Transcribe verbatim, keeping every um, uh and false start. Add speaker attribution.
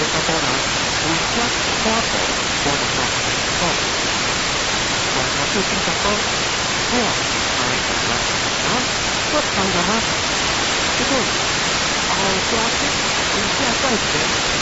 Speaker 1: 的高波浪，回家花朵花的花花，我我是新加坡，我爱什么啊？我爱什么？这个好家伙，你现在在前。